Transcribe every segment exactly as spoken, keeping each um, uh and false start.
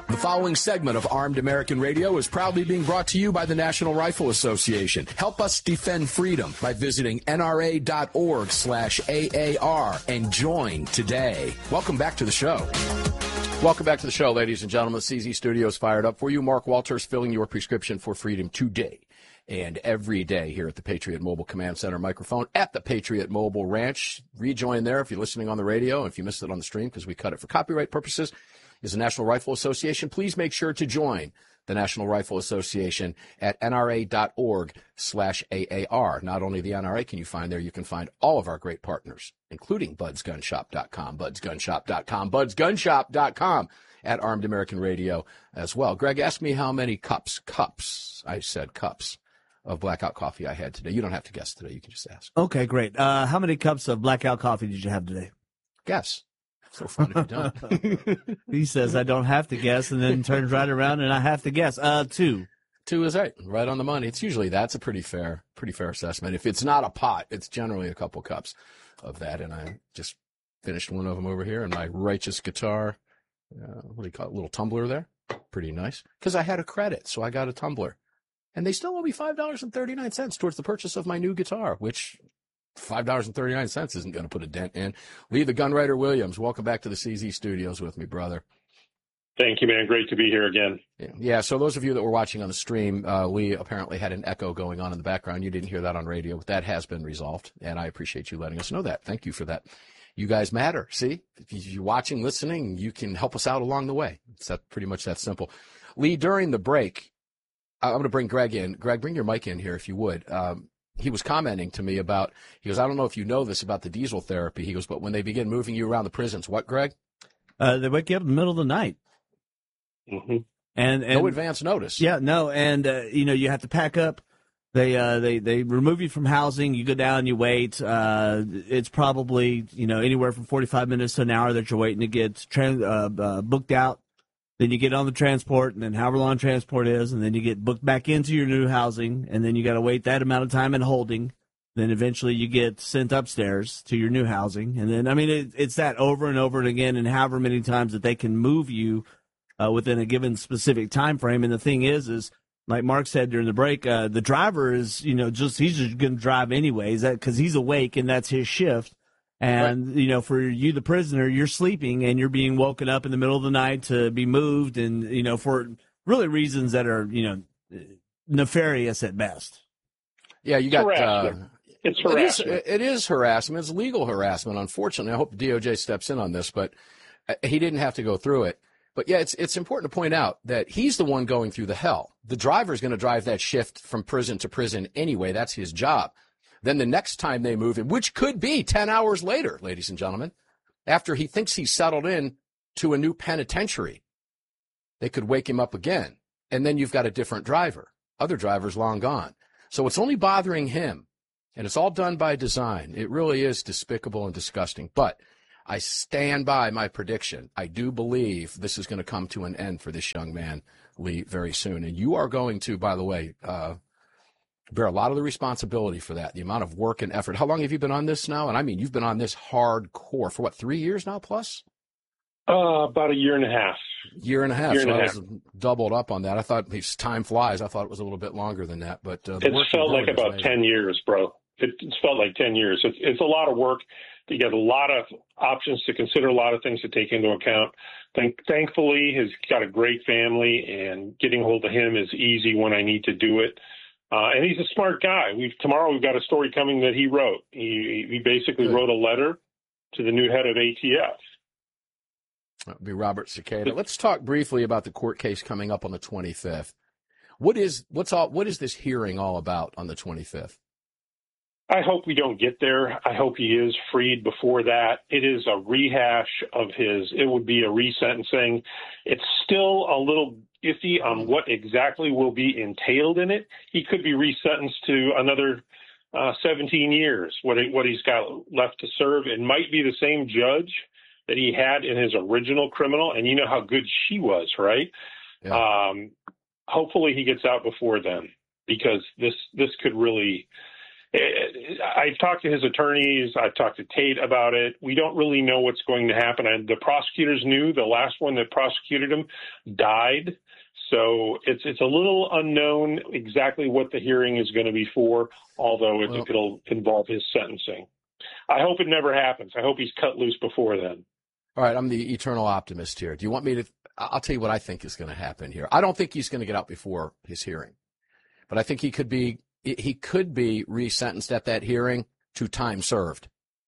The following segment of Armed American Radio is proudly being brought to you by the National Rifle Association. Help us defend freedom by visiting nra.org slash AAR and join today. Welcome back to the show. Welcome back to the show, ladies and gentlemen. C Z Studios fired up for you. Mark Walters filling your prescription for freedom today and every day here at the Patriot Mobile Command Center microphone at the Patriot Mobile Ranch. Rejoin there if you're listening on the radio, if you missed it on the stream because we cut it for copyright purposes, is the National Rifle Association. Please make sure to join the National Rifle Association at nra.org slash AAR. Not only the N R A can you find there, you can find all of our great partners, including buds gun shop dot com, buds gun shop dot com, buds gun shop dot com at Armed American Radio as well. Greg asked me how many cups, cups, I said cups, of Blackout coffee I had today. You don't have to guess today. You can just ask. Okay, great. Uh, how many cups of Blackout coffee did you have today? Guess. So fun if you don't. He says I don't have to guess, and then turns right around and I have to guess. Uh, two. Two is right, right on the money. It's usually that's a pretty fair, pretty fair assessment. If it's not a pot, it's generally a couple cups of that. And I just finished one of them over here in my righteous guitar. Uh, what do you call it? A little tumbler there. Pretty nice. Because I had a credit, so I got a tumbler, and they still owe me five dollars and thirty nine cents towards the purchase of my new guitar, which five dollars and thirty-nine cents isn't going to put a dent in. Lee the Gunwriter Williams, welcome back to the C Z Studios with me, brother. Thank you, man. Great to be here again. Yeah, yeah, so those of you that were watching on the stream, uh, Lee apparently had an echo going on in the background. You didn't hear that on radio, but that has been resolved, and I appreciate you letting us know that. Thank you for that. You guys matter. See, if you're watching, listening, you can help us out along the way. It's that, pretty much that simple. Lee, during the break, I'm going to bring Greg in. Greg, bring your mic in here if you would. Um, He was commenting to me about, he goes, I don't know if you know this about the diesel therapy. He goes, but when they begin moving you around the prisons, what, Greg? Uh, they wake you up in the middle of the night. Mm-hmm. And, and no advance notice. Yeah, no. And, uh, you know, you have to pack up. They, uh, they, they remove you from housing. You go down, you wait. Uh, it's probably, you know, anywhere from forty-five minutes to an hour that you're waiting to get trans, uh, uh, booked out. Then you get on the transport, and then however long transport is, and then you get booked back into your new housing, and then you got to wait that amount of time in holding. Then eventually you get sent upstairs to your new housing, and then I mean it, it's that over and over and again, and however many times that they can move you uh, within a given specific time frame. And the thing is, is like Mark said during the break, uh, the driver is you know just he's just going to drive anyways, that because he's awake and that's his shift. And, right. you know, for you, the prisoner, you're sleeping and you're being woken up in the middle of the night to be moved and, you know, for really reasons that are, you know, nefarious at best. Yeah, you got harassment. Uh, it's harassment. It is, it is harassment. It's legal harassment, unfortunately. I hope the D O J steps in on this, but he didn't have to go through it. But, yeah, it's it's important to point out that he's the one going through the hell. The driver's going to drive that shift from prison to prison anyway. That's his job. Then the next time they move him, which could be ten hours later, ladies and gentlemen, after he thinks he's settled in to a new penitentiary, they could wake him up again. And then you've got a different driver. Other drivers long gone. So it's only bothering him. And it's all done by design. It really is despicable and disgusting. But I stand by my prediction. I do believe this is going to come to an end for this young man, Lee, very soon. And you are going to, by the way, uh, bear a lot of the responsibility for that, the amount of work and effort. How long have you been on this now? And I mean, you've been on this hardcore for what, three years now plus? Uh, about a year and a half. Year and a half. Year so and I a was half. doubled up on that. I thought it's time flies. I thought it was a little bit longer than that. But uh, the It's work felt like is about amazing. ten years, bro. It, it's felt like ten years. It's, it's a lot of work. You get a lot of options to consider, a lot of things to take into account. Thank, thankfully, he's got a great family, and getting hold of him is easy when I need to do it. Uh, and he's a smart guy. We've tomorrow we've got a story coming that he wrote. He, he basically Good. wrote a letter to the new head of A T F. That would be Robert Cicada. Let's talk briefly about the court case coming up on the twenty-fifth. What is what's all what is this hearing all about on the twenty-fifth? I hope we don't get there. I hope he is freed before that. It is a rehash of his. It would be a resentencing. It's still a little iffy on what exactly will be entailed in it. He could be resentenced to another uh, seventeen years, what, he, what he's got left to serve. It might be the same judge that he had in his original criminal, and you know how good she was, right? Yeah. Um, hopefully he gets out before then, because this this could really I've talked to his attorneys. I've talked to Tate about it. We don't really know what's going to happen. And the prosecutors knew the last one that prosecuted him died. So it's it's a little unknown exactly what the hearing is going to be for, although it, well, it'll involve his sentencing. I hope it never happens. I hope he's cut loose before then. All right, I'm the eternal optimist here. Do you want me to – I'll tell you what I think is going to happen here. I don't think he's going to get out before his hearing, but I think he could be he could be resentenced at that hearing to time served.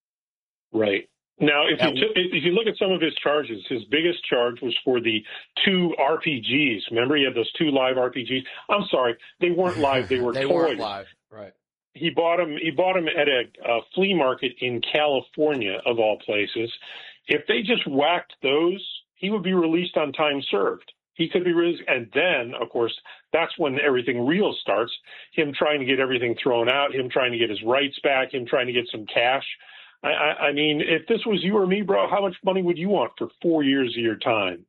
Right. Now, if you, if you look at some of his charges, his biggest charge was for the two R P Gs. Remember, he had those two live R P Gs? I'm sorry, they weren't live. They were they toys. weren't live, right. He bought them, he bought them at a, a flea market in California, of all places. If they just whacked those, he would be released on time served. He could be released. And then, of course, that's when everything real starts, him trying to get everything thrown out, him trying to get his rights back, him trying to get some cash. I, I mean, if this was you or me, bro, how much money would you want for four years of your time?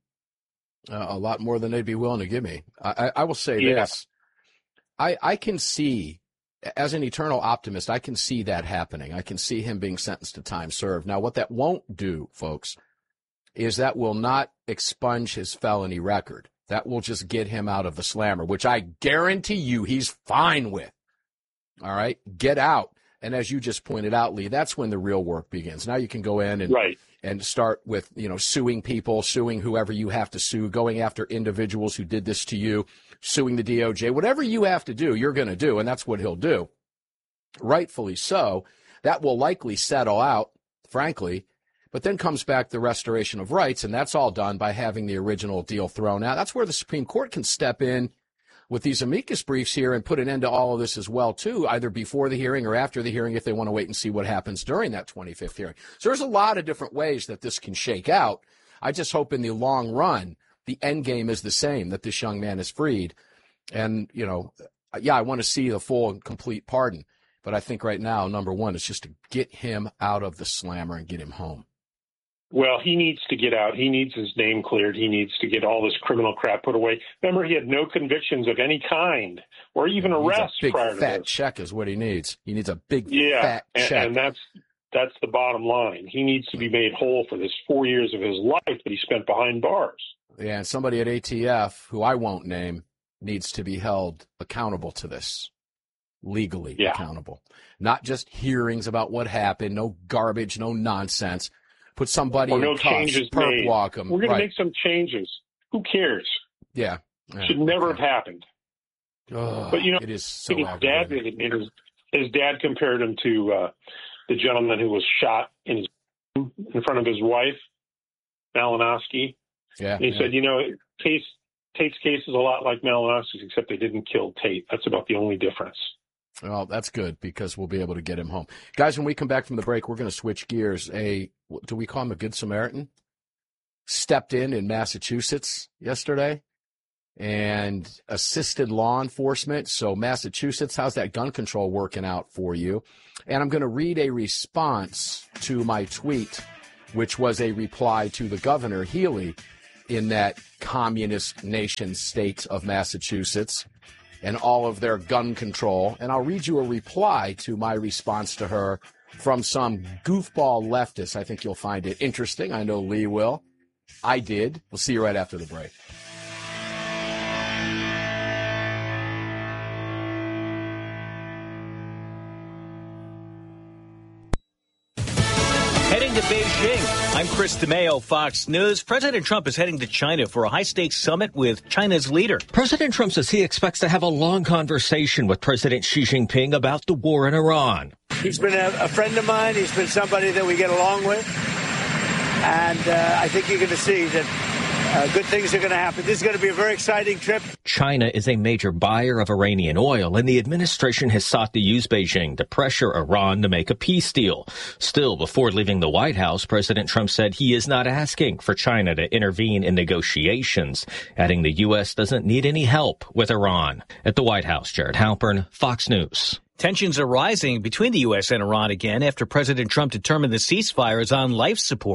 Uh, a lot more than they'd be willing to give me. I, I, I will say yeah. this. I, I can see, as an eternal optimist, I can see that happening. I can see him being sentenced to time served. Now, what that won't do, folks, is that will not expunge his felony record. That will just get him out of the slammer, which I guarantee you he's fine with. All right? Get out. And as you just pointed out, Lee, that's when the real work begins. Now you can go in and right. and start with, you know, suing people, suing whoever you have to sue, going after individuals who did this to you, suing the D O J. Whatever you have to do, you're going to do, and that's what he'll do. Rightfully so. That will likely settle out, frankly. But then comes back the restoration of rights, and that's all done by having the original deal thrown out. That's where the Supreme Court can step in with these amicus briefs here and put an end to all of this as well, too, either before the hearing or after the hearing if they want to wait and see what happens during that twenty-fifth hearing. So there's a lot of different ways that this can shake out. I just hope in the long run the end game is the same, that this young man is freed. And, you know, yeah, I want to see the full and complete pardon. But I think right now, number one, is just to get him out of the slammer and get him home. Well, he needs to get out. He needs his name cleared. He needs to get all this criminal crap put away. Remember, he had no convictions of any kind or even arrests prior to this. A big fat check is what he needs. He needs a big yeah, fat and, check. and that's that's the bottom line. He needs to be made whole for this four years of his life that he spent behind bars. Yeah, and somebody at A T F, who I won't name, needs to be held accountable to this, legally yeah. accountable. Not just hearings about what happened, no garbage, no nonsense. Put somebody or in no cuffs, changes perp made. walk them. We're going right. to make some changes. Who cares? Yeah. yeah. Should never okay. have happened. Oh, but, you know, it is so his dad, his, his dad compared him to uh, the gentleman who was shot in his in front of his wife, Malinowski. Yeah. And he yeah. said, you know, case, Tate's case is a lot like Malinowski's, except they didn't kill Tate. That's about the only difference. Well, that's good because we'll be able to get him home. Guys, when we come back from the break, we're going to switch gears. A, do we call him a Good Samaritan? Stepped in in Massachusetts yesterday and assisted law enforcement. So Massachusetts, how's that gun control working out for you? And I'm going to read a response to my tweet, which was a reply to the Governor Healy in that communist nation state of Massachusetts and all of their gun control. And I'll read you a reply to my response to her from some goofball leftist. I think you'll find it interesting. I know Lee will. I did. We'll see you right after the break. Heading to Beijing, I'm Chris DeMeo, Fox News. President Trump is heading to China for a high-stakes summit with China's leader. President Trump says he expects to have a long conversation with President Xi Jinping about the war in Iran. He's been a, a friend of mine. He's been somebody that we get along with. And uh, I think you're going to see that Uh, good things are going to happen. This is going to be a very exciting trip. China is a major buyer of Iranian oil, and the administration has sought to use Beijing to pressure Iran to make a peace deal. Still, before leaving the White House, President Trump said he is not asking for China to intervene in negotiations, adding the U S doesn't need any help with Iran. At the White House, Jared Halpern, Fox News. Tensions are rising between the U S and Iran again after President Trump determined the ceasefire is on life support.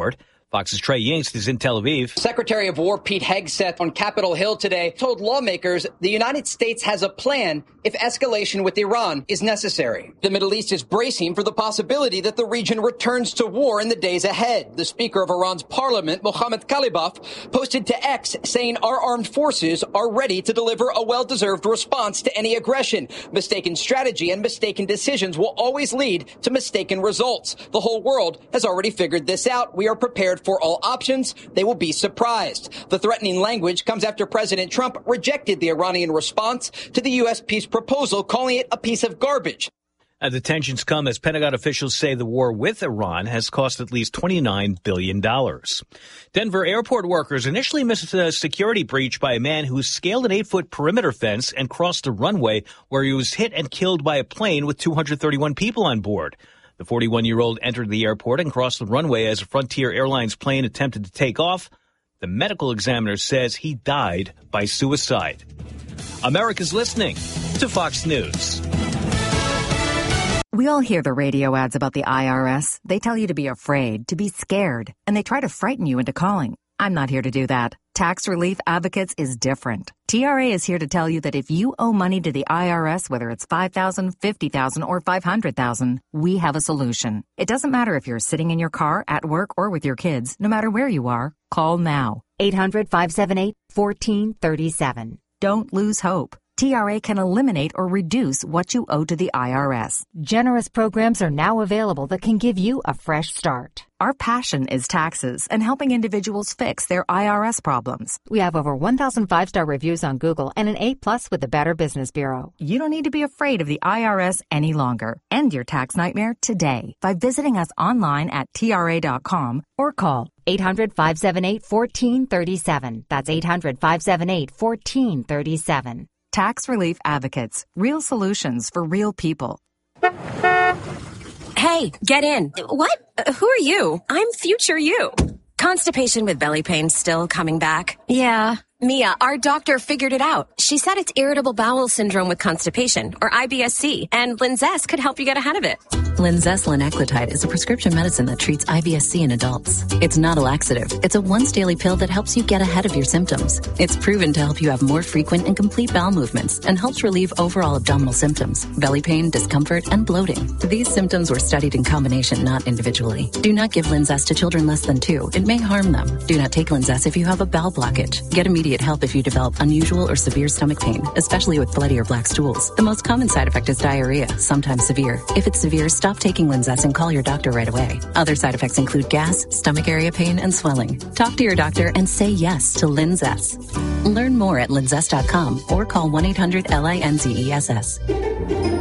Fox's Trey Yingst is in Tel Aviv. Secretary of War Pete Hegseth on Capitol Hill today told lawmakers the United States has a plan if escalation with Iran is necessary. The Middle East is bracing for the possibility that the region returns to war in the days ahead. The Speaker of Iran's parliament, Mohammad Khalibaf, posted to X saying our armed forces are ready to deliver a well-deserved response to any aggression. Mistaken strategy and mistaken decisions will always lead to mistaken results. The whole world has already figured this out. We are prepared for all options. They will be surprised. The threatening language comes after President Trump rejected the Iranian response to the U S peace proposal, calling it a piece of garbage. Uh, the tensions come as Pentagon officials say the war with Iran has cost at least twenty-nine billion dollars. Denver airport workers initially missed a security breach by a man who scaled an eight-foot perimeter fence and crossed a runway where he was hit and killed by a plane with two hundred thirty-one people on board. The forty-one-year-old entered the airport and crossed the runway as a Frontier Airlines plane attempted to take off. The medical examiner says he died by suicide. America's listening to Fox News. We all hear the radio ads about the I R S. They tell you to be afraid, to be scared, and they try to frighten you into calling. I'm not here to do that. Tax Relief Advocates is different. T R A is here to tell you that if you owe money to the I R S, whether it's five thousand dollars, fifty thousand dollars, or five hundred thousand dollars, we have a solution. It doesn't matter if you're sitting in your car, at work, or with your kids. No matter where you are, call now. eight hundred, five seven eight, one four three seven. Don't lose hope. T R A can eliminate or reduce what you owe to the I R S. Generous programs are now available that can give you a fresh start. Our passion is taxes and helping individuals fix their I R S problems. We have over one thousand five-star reviews on Google and an A plus with the Better Business Bureau. You don't need to be afraid of the I R S any longer. End your tax nightmare today by visiting us online at T R A dot com or call eight hundred, five seven eight, one four three seven. That's eight hundred, five seven eight, one four three seven. Tax Relief Advocates. Real solutions for real people. Hey, get in. What? Uh, who are you? I'm future you. Constipation with belly pain still coming back? Yeah. Mia, our doctor figured it out. She said it's irritable bowel syndrome with constipation, or I B S C, and Linzess could help you get ahead of it. Linzess linaclotide is a prescription medicine that treats I B S C in adults. It's not a laxative. It's a once-daily pill that helps you get ahead of your symptoms. It's proven to help you have more frequent and complete bowel movements and helps relieve overall abdominal symptoms, belly pain, discomfort, and bloating. These symptoms were studied in combination, not individually. Do not give Linzess to children less than two. It may harm them. Do not take Linzess if you have a bowel blockage. Get immediate help if you develop unusual or severe stomach pain, especially with bloody or black stools. The most common side effect is diarrhea, sometimes severe. If it's severe, stop taking Linzess and call your doctor right away. Other side effects include gas, stomach area pain, and swelling. Talk to your doctor and say yes to Linzess. Learn more at linzess dot com or call one eight hundred L I N Z E S S.